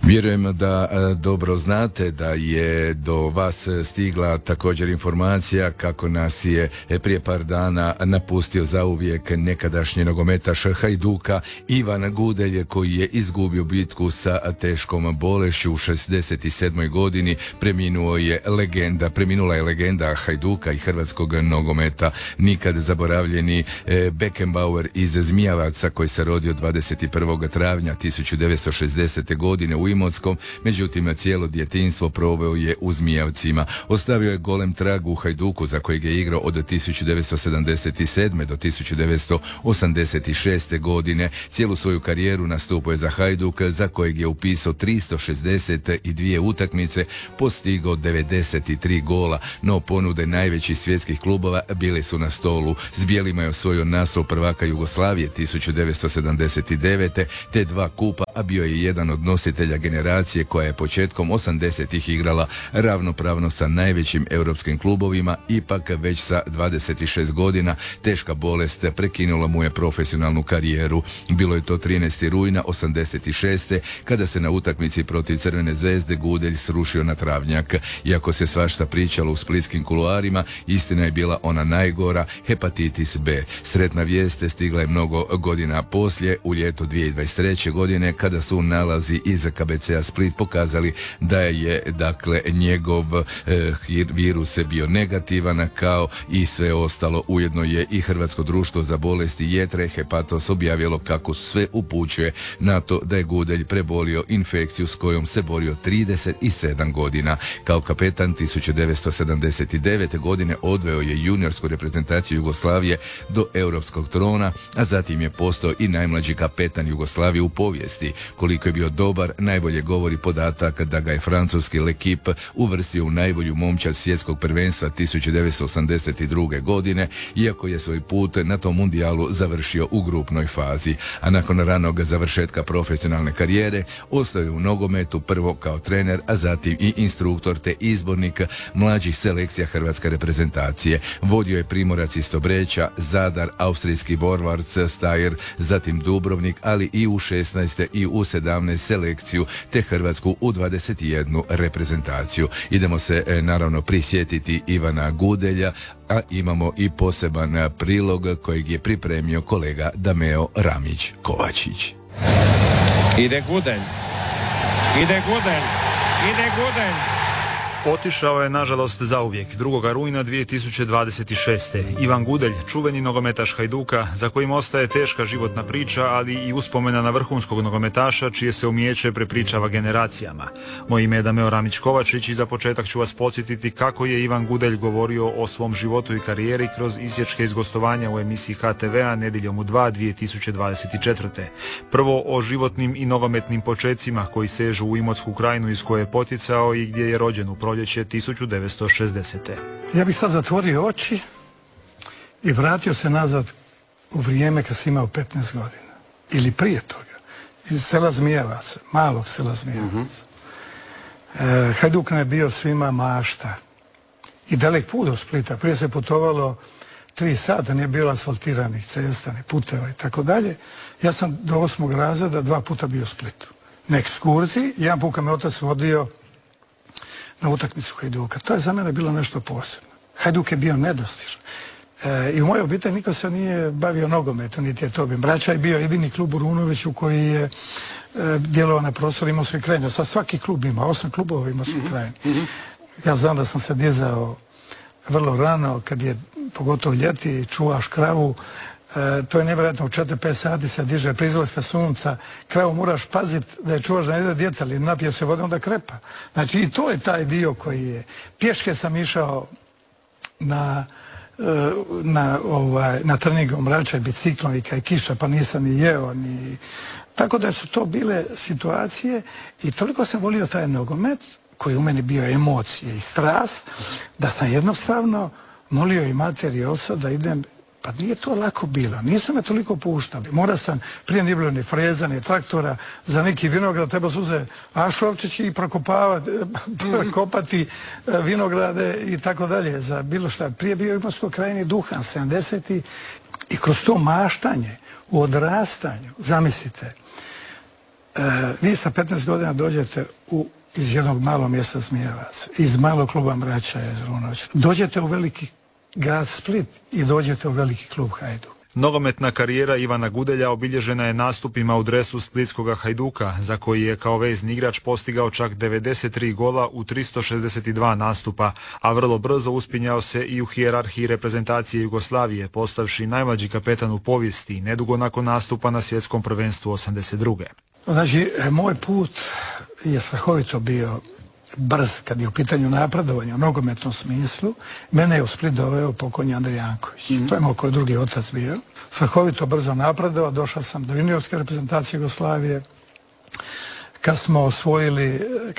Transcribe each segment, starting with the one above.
Vjerujem da dobro znate da je do vas stigla također informacija kako nas je prije par dana napustio zauvijek nekadašnji nogometaš Hajduka Ivan Gudelj, koji je izgubio bitku sa teškom bolešću u 67. godini. Preminula je legenda Hajduka i hrvatskog nogometa, nikad zaboravljeni Beckenbauer iz Zmijavaca, koji se rodio 21. travnja 1960. godine u Imotskom, međutim cijelo djetinjstvo proveo je u Zmijavcima. Ostavio je golem trag u Hajduku, za kojeg je igrao od 1977. do 1986. godine. Cijelu svoju karijeru nastupao je za Hajduk, za kojeg je upisao 362 utakmice, postigao 93 gola, no ponude najvećih svjetskih klubova bile su na stolu. S bijelima je osvojio naslov prvaka Jugoslavije 1979. te 2 kupa, a bio je jedan od nositelja generacije koja je početkom 80-ih igrala ravnopravno sa najvećim europskim klubovima. Ipak već sa 26 godina teška bolest prekinula mu je profesionalnu karijeru. Bilo je to 13. rujna 86. kada se na utakmici protiv Crvene zvezde Gudelj srušio na travnjak. Iako se svašta pričalo u splitskim kuloarima, istina je bila ona najgora, hepatitis B. Sretna vijest stigla je mnogo godina poslije, u ljeto 2023. godine, kada su nalazi iz KBC-a Split pokazali da je njegov virus bio negativan kao i sve ostalo. Ujedno je i Hrvatsko društvo za bolesti jetre Hepatos objavilo kako sve upućuje na to da je Gudelj prebolio infekciju s kojom se borio 37 godina. Kao kapetan 1979. godine odveo je juniorsku reprezentaciju Jugoslavije do europskog trona, a zatim je postao i najmlađi kapetan Jugoslavije u povijesti. Koliko je bio dobar, najbolje govori podatak da ga je francuski L'Equipe uvrstio u najbolju momčad svjetskog prvenstva 1982. godine, iako je svoj put na tom mundijalu završio u grupnoj fazi. A nakon ranog završetka profesionalne karijere ostao je u nogometu, prvo kao trener, a zatim i instruktor te izbornik mlađih selekcija hrvatske reprezentacije. Vodio je Primorac iz Stobreča, Zadar, austrijski Vorwärts Steyr, zatim Dubrovnik, ali i u 16. i u 17 selekciju te Hrvatsku u 21 reprezentaciju. Idemo se naravno prisjetiti Ivana Gudelja, a imamo i poseban prilog kojeg je pripremio kolega Dameo Ramić-Kovačić. Ide Gudelj. Otišao je, nažalost, zauvijek, 2. rujna 2026. Ivan Gudelj, čuveni nogometaš Hajduka, za kojim ostaje teška životna priča, ali i uspomena na vrhunskog nogometaša, čije se umijeće prepričava generacijama. Moje ime je Dameo Ramić-Kovačić i za početak ću vas podsjetiti kako je Ivan Gudelj govorio o svom životu i karijeri kroz isječke iz gostovanja u emisiji HTV-a Nedjeljom u 2 2024. Prvo o životnim i nogometnim počecima koji sežu u Imotsku krajinu iz koje je poticao i gdje je rođen u proljeće 1960. Ja bih sad zatvorio oči i vratio se nazad u vrijeme kad sam imao 15 godina. Ili prije toga. Iz sela Zmijavaca, malog sela Zmijavaca. Hajduk nam je bio svima mašta. I dalek put do Splita. Prije se putovalo 3 sata, nije bilo asfaltiranih cesta, ni puteva i tako dalje. Ja sam do 8. razreda 2 puta bio u Splitu. Na ekskurziji, jedan put kad me otac vodio na utakmicu Hajduka. To je za mene bilo nešto posebno. Hajduk je bio nedostižan. I u mojoj obitelji niko se nije bavio nogometom, niti je to bi. Braća je bio jedini klub u Runoviću koji je djelovao na prostoru Imotske krajine. Sad svaki klub ima, 8 klubova Imotske krajine. Ja znam da sam se dizao vrlo rano, kad je pogotovo ljeti, čuvaš kravu. To je nevjerojatno, u 4-5 sati se diže prizlaska sunca, kravu moraš paziti da je čuvaš da ne jede dijete, ali napije se vode, onda krepa. Znači i to je taj dio koji je. Pješke sam išao na treningu Mrača i biciklom i kaj kiša, pa nisam ni jeo, ni... Tako da su to bile situacije i toliko sam volio taj nogomet, koji u meni bio emocije i strast, da sam jednostavno molio i mater i oca da idem. Pa nije to lako bilo, nisu me toliko puštali. Mora sam, prije nije bilo ni freza, ni traktora, za neki vinograd treba su uzeti ašovčići i prokopavati, kopati vinograde i tako dalje. Za bilo šta. Prije bio u Imotskoj krajini duhan, 70. I kroz to maštanje, u odrastanju, zamislite, Vi sa 15 godina dođete iz jednog malog mjesta Zmijevac, iz malog kluba Mračaja iz Runovića. Dođete u veliki grad Split i dođete u veliki klub Hajduk. Nogometna karijera Ivana Gudelja obilježena je nastupima u dresu splitskoga Hajduka, za koji je kao vezni igrač postigao čak 93 gola u 362 nastupa, a vrlo brzo uspinjao se i u hijerarhiji reprezentacije Jugoslavije, postavši najmlađi kapetan u povijesti, nedugo nakon nastupa na svjetskom prvenstvu 82. Znači, moj put je strahovito bio brz kad je u pitanju napredovanja u nogometnom smislu. Mene je u Split doveo pokojni Andrij Janković. To je moj koji drugi otac bio. Strahovito brzo napredovao, došao sam do juniorske reprezentacije Jugoslavije. Kad smo osvojili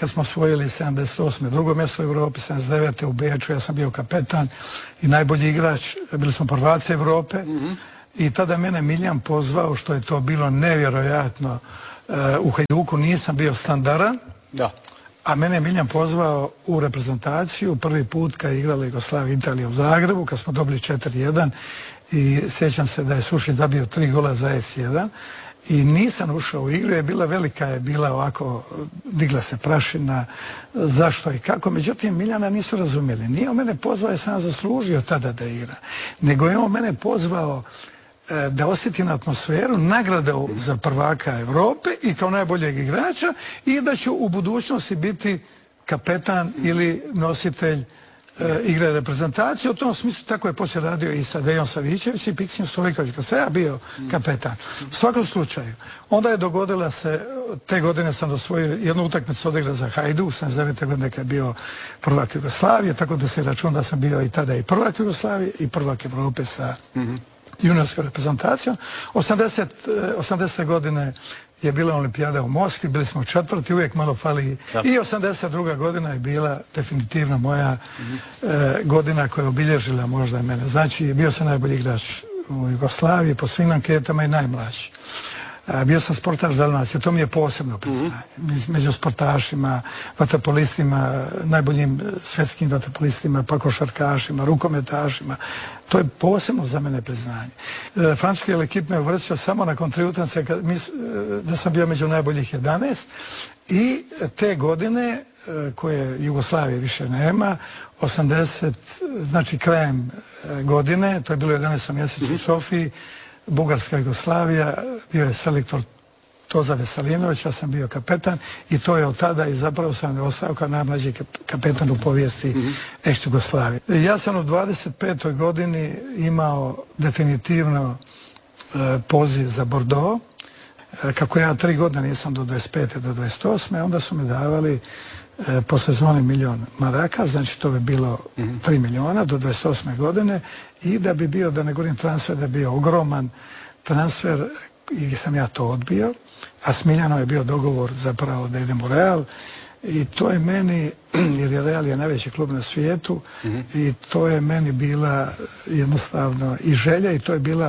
78. drugo mjesto u Europi, 79. u Beču, ja sam bio kapetan i najbolji igrač, bili smo prvaci Europe. I tada mene Miljan pozvao, što je to bilo nevjerojatno. U Hajduku nisam bio standardan. Da. A mene je Miljan pozvao u reprezentaciju prvi put kad je igrala Jugoslavija Italija u Zagrebu, kad smo dobili 4-1 i sjećam se da je Sušić zabio 3 gola za S1 i nisam ušao u igru, je bila ovako, digla se prašina, zašto i kako. Međutim, Miljana nisu razumjeli. Nije on mene pozvao, jer sam zaslužio tada da igra, nego je on mene pozvao da osjetim atmosferu, nagradu za prvaka Europe i kao najboljeg igrača i da ću u budućnosti biti kapetan ili nositelj igre reprezentacije. U tom smislu tako je poslije radio i sa Dejom Savićević i Piksim Stojković, kad sam ja bio kapetan. U svakom slučaju, onda je dogodila se, te godine sam osvojio jednu utakmicu odigrao za Hajduk, 79. godine kad je bio prvak Jugoslavije, tako da se računa da sam bio i tada i prvak Jugoslavije i prvak Europe sa juniorskom reprezentacijom. 80. godine je bila olimpijada u Moskvi, bili smo četvrti, uvijek malo fali. I 82. godina je bila definitivno moja godina koja je obilježila možda mene. Znači, bio sam najbolji igrač u Jugoslaviji po svim anketama i najmlađi. Bio sam sportaš Dalmacije, to mi je posebno priznanje. Među sportašima, vaterpolistima, najboljim svjetskim vaterpolistima, pa košarkašima, rukometašima. To je posebno za mene priznanje. Francuski ekip me uvrstio samo nakon 3 utakmice da sam bio među najboljih 11 i te godine koje Jugoslavije više nema, 80, znači krajem godine, to je bilo 11. mjesecu u Sofiji, Bugarska Jugoslavija, bio je selektor Toza Veselinović, ja sam bio kapetan i to je od tada i zapravo sam ostao kao najmlađi kapetan u povijesti ex-Jugoslavije. Ja sam u 25. godini imao definitivno poziv za Bordeaux. Kako ja 3 godine nisam do 25. do 28. onda su mi davali po sezoni 1 milion maraka, znači to bi bilo 3 miliona do 28. godine i da bi bio, da ne govorim transfer, da bi bio ogroman transfer i sam ja to odbio, a s Miljanom je bio dogovor zapravo da idem u Real i to je meni, jer je Real je najveći klub na svijetu i to je meni bila jednostavno i želja i to je bila,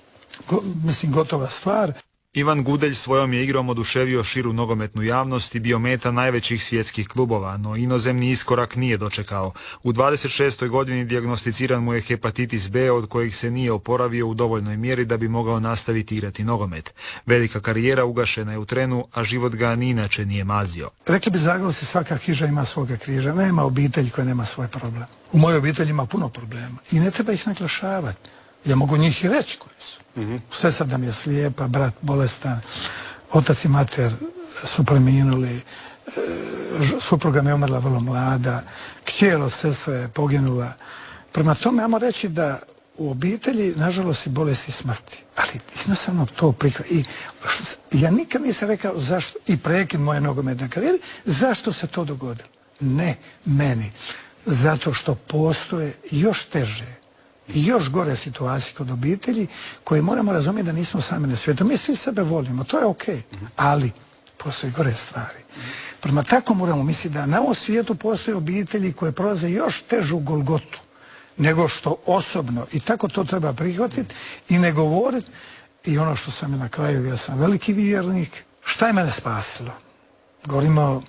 mislim, gotova stvar. Ivan Gudelj svojom je igrom oduševio širu nogometnu javnost i bio meta najvećih svjetskih klubova, no inozemni iskorak nije dočekao. U 26. godini dijagnosticiran mu je hepatitis B, od kojeg se nije oporavio u dovoljnoj mjeri da bi mogao nastaviti igrati nogomet. Velika karijera ugašena je u trenu, a život ga ni inače nije mazio. Rekli bi Zagorci, svaka hiža ima svoga križa, nema obitelj koja nema svoj problem. U mojoj obitelji ima puno problema i ne treba ih naglašavati. Ja mogu njih i reći koji su. Sestra da mi je slijepa, brat bolestan, otac i mater su preminuli, supruga mi je umrla vrlo mlada, kćer od sestre je poginula. Prema tome, ajmo reći da u obitelji, nažalost, i bolesti i smrti. Ali jednostavno to prihvaća. I ja nikad nisam rekao zašto, i prekid moje nogometne karijere, zašto se to dogodilo. Ne meni. Zato što postoje još teže i još gore situacije kod obitelji koje moramo razumjeti da nismo sami na svijetu. Mi svi sebe volimo, to je ok, ali postoje gore stvari. Prema tako moramo misliti da na ovom svijetu postoje obitelji koje prolaze još težu golgotu nego što osobno, i tako to treba prihvatiti i ne govoriti. I ono što sam na kraju, ja sam veliki vjernik. Šta je mene spasilo? Govorimo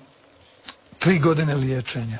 3 godine liječenja,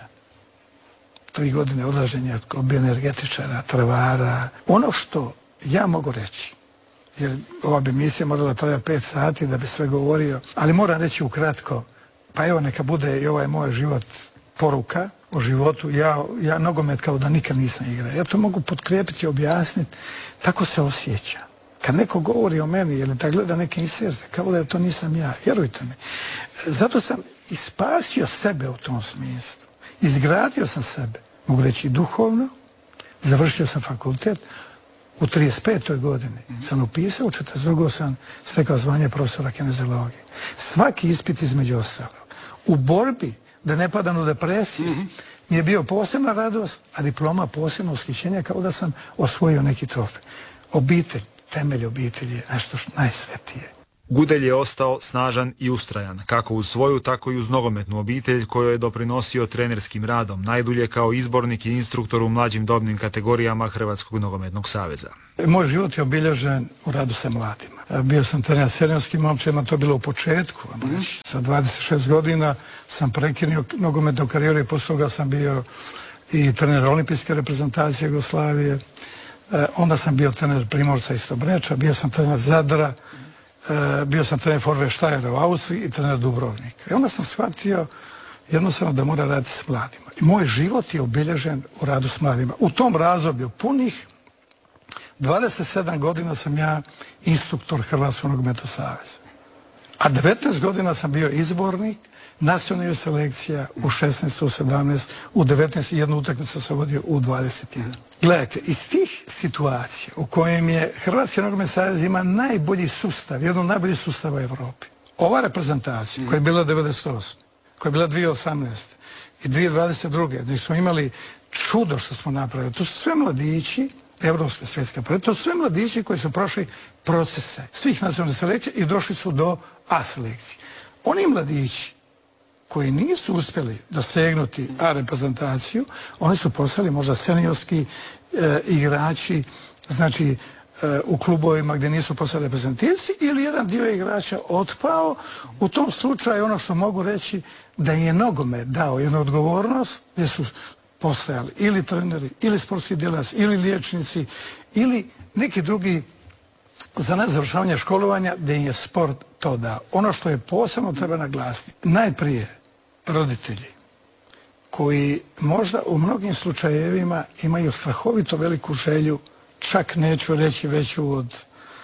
3 godine odlaženja kod bioenergetičara, travara. Ono što ja mogu reći, jer ova bi emisija morala trajati 5 sati da bi sve govorio, ali moram reći ukratko, pa evo neka bude i ovaj moj život poruka o životu. Ja nogomet kao da nikad nisam igrao. Ja to mogu potkrijepiti i objasniti. Tako se osjeća. Kad neko govori o meni ili da gleda neke inserte, kao da to nisam ja. Vjerujte mi. Zato sam i spasio sebe u tom smislu. Izgradio sam sebe. Mogu reći i duhovno. Završio sam fakultet. U 35. godini sam upisao, u 42. sam stekao zvanje profesora kineziologije. Svaki ispit između ostalog. U borbi da ne padam u depresiju, mi je bio posebna radost, a diploma posebno ushićenje, kao da sam osvojio neki trofej. Obitelj, temelj obitelji je nešto najsvetije. Gudelj je ostao snažan i ustrajan, kako uz svoju, tako i uz nogometnu obitelj kojoj je doprinosio trenerskim radom, najdulje kao izbornik i instruktor u mlađim dobnim kategorijama Hrvatskog nogometnog saveza. Moj život je obilježen u radu sa mladima. Bio sam trener seniorskim momčima, to je bilo u početku. Sa 26 godina sam prekinuo nogometnu karijeru i poslije toga sam bio i trener olimpijske reprezentacije Jugoslavije. Onda sam bio trener Primorca i Stobreča, bio sam trener Zadra, bio sam trener Forveštajera u Austriji i trener Dubrovnika. I onda sam shvatio jednostavno da mora raditi s mladima. I moj život je obilježen u radu s mladima. U tom razdoblju punih 27 godina sam ja instruktor Hrvatskog nogometnog saveza. A 19 godina sam bio izbornik nacionalnih selekcija u 16, u 17, u 19 i jednu utakmicu sam vodio u 21. Gledajte, iz tih situacija u kojem je Hrvatski nogometni savez ima najbolji sustav, jedan od najboljih sustava u Europi. Ova reprezentacija koja je bila 98, koja je bila 2018 i 2022, gdje smo imali čudo što smo napravili, to su sve mladići, evropska, svjetska prva, to su sve mladići koji su prošli procese svih nacionalnih selekcija i došli su do A selekcije. Oni mladići koji nisu uspjeli dosegnuti A reprezentaciju, oni su postali možda seniorski igrači, znači u klubovima gdje nisu postali reprezentativci, ili jedan dio igrača otpao. U tom slučaju ono što mogu reći da je nogomet dao jednu odgovornost gdje su postojali ili treneri, ili sportski djelatnici, ili liječnici, ili neki drugi za nezavršavanje školovanja gdje je sport to dao. Ono što je posebno treba naglasiti, najprije roditelji koji možda u mnogim slučajevima imaju strahovito veliku želju, čak neću reći veću od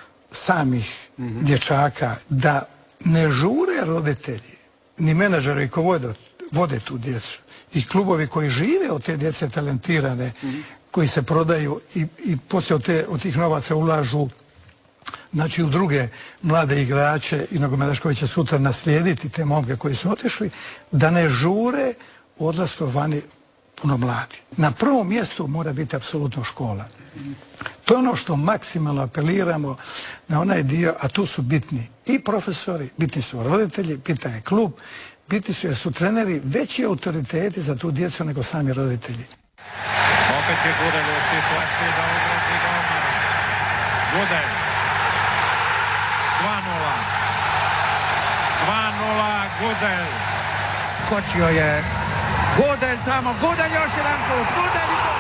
samih dječaka, da ne žure roditelji, ni menadžeri koji vode tu djecu, i klubovi koji žive od te djece talentirane, koji se prodaju i poslije od tih novaca ulažu, znači u druge mlade igrače i nogometaše koji će sutra naslijediti te momke koji su otišli, da ne žure u odlasku vani puno mladi. Na prvom mjestu mora biti apsolutno škola. To je ono što maksimalno apeliramo na onaj dio, a tu su bitni i profesori, bitni su roditelji, bitan je klub, bitni su jer su treneri veći autoriteti za tu djecu nego sami roditelji. Opet je Gudelj u situaciji da ugrozi golmana. Gudelj. 2-0. 2-0 Gudelj. Skočio je Gudelj tamo, Gudelj još jedan put, Gudelj i